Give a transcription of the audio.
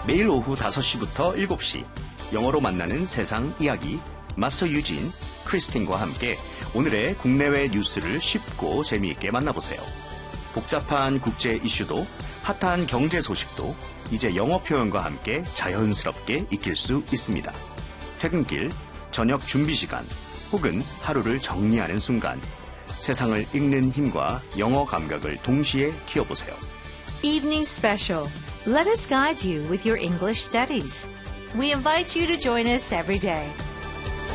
매일 오후 5시부터 7시 영어로 만나는 세상 이야기 마스터 유진, 크리스틴과 함께 오늘의 국내외 뉴스를 쉽고 재미있게 만나보세요. 복잡한 국제 이슈도 핫한 경제 소식도 이제 영어 표현과 함께 자연스럽게 익힐 수 있습니다. 퇴근길, 저녁 준비 시간 혹은 하루를 정리하는 순간 세상을 읽는 힘과 영어 감각을 동시에 키워보세요. Evening Special. Let us guide you with your English studies. We invite you to join us every day.